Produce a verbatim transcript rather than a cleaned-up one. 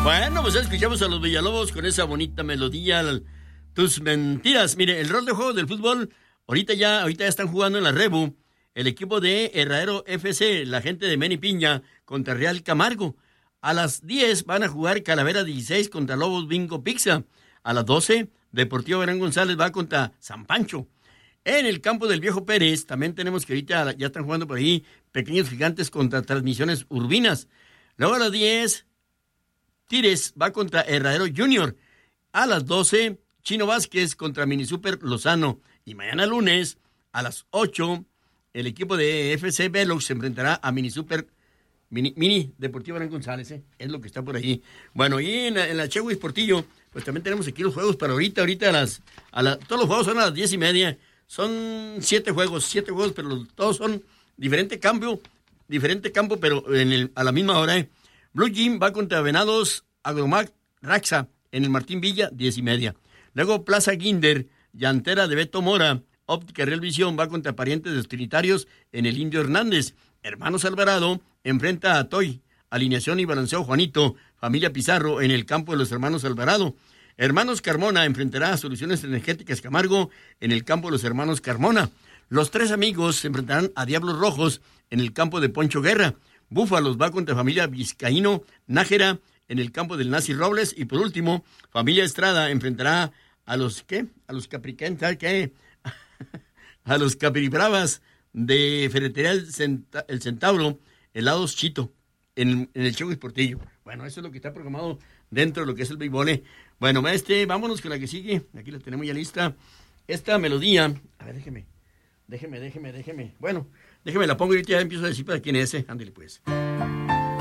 Bueno, pues escuchamos a los Villalobos con esa bonita melodía, Tus Mentiras. Mire, el rol de juego del fútbol, ahorita ya, ahorita ya están jugando en la Rebu, el equipo de Herradero F C, la gente de Meni Piña contra Real Camargo. A las diez van a jugar Calavera dieciséis contra Lobos Bingo Pizza. A las doce, Deportivo Verán González va contra San Pancho. En el campo del Viejo Pérez, también tenemos que ahorita ya están jugando por ahí Pequeños Gigantes contra Transmisiones Urbinas. Luego a las diez, Tires va contra Herradero Junior. A las doce, Chino Vázquez contra Minisuper Lozano. Y mañana lunes, a las ocho, el equipo de F C Velox se enfrentará a Minisuper Mini, Mini Deportivo Verán González, ¿eh? Es lo que está por ahí. Bueno, y en la, en la Chehuis Portillo, pues también tenemos aquí los juegos para ahorita, ahorita a las, a la, todos los juegos son a las diez y media. Son siete juegos, siete juegos, pero los, todos son diferente cambio, diferente campo, pero en el, a la misma hora, ¿eh? Blue Gym va contra Venados Agromac Raxa en el Martín Villa, diez y media. Luego Plaza Guinder, Llantera de Beto Mora, Óptica Real Visión va contra Parientes de los Trinitarios en el Indio Hernández. Hermanos Alvarado enfrenta a Toy, Alineación y Balanceo Juanito, Familia Pizarro en el campo de los Hermanos Alvarado. Hermanos Carmona enfrentará a Soluciones Energéticas Camargo en el campo de los Hermanos Carmona. Los Tres Amigos se enfrentarán a Diablos Rojos en el campo de Poncho Guerra. Búfalos va contra Familia Vizcaíno Nájera en el campo del Nazi Robles. Y por último, Familia Estrada enfrentará a los, ¿qué? A los Capricantas, ¿qué? A los Capribravas de Ferretería El, Centa, el Centauro, helados Chito, en, en el Chehuis Portillo. Bueno, eso es lo que está programado dentro de lo que es el béisbol. Bueno, este, vámonos con la que sigue. Aquí la tenemos ya lista. Esta melodía, a ver, déjeme, déjeme, déjeme, déjeme. Bueno, déjeme, la pongo y ya empiezo a decir para quién es ese. Ándale, pues.